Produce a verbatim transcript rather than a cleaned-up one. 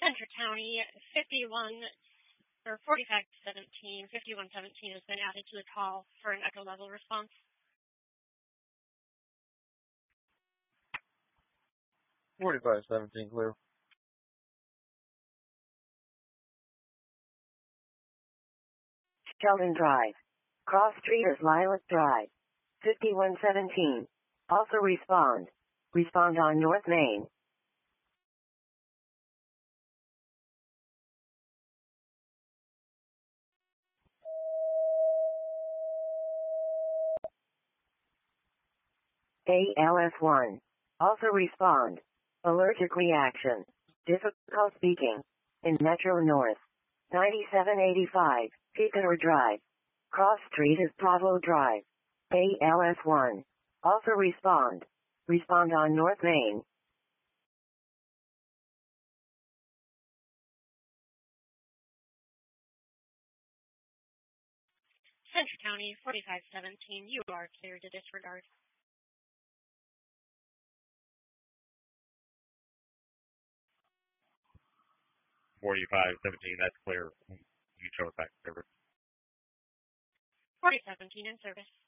Central County, fifty-one or forty-five seventeen, fifty-one seventeen has been added to the call for an echo level response. forty-five seventeen, clear. Sheldon Drive. Cross Street is Lilac Drive. fifty-one seventeen. Also respond. Respond on North Main. A L S one. Also respond. Allergic reaction. Difficult speaking. In Metro North. ninety-seven eighty-five, Picador Drive. Cross Street is Bravo Drive. A L S one. Also respond. Respond on North Main. Central County, forty-five seventeen, you are clear to disregard. forty-five seventeen, that's clear. You show it back to service. forty seventeen in service.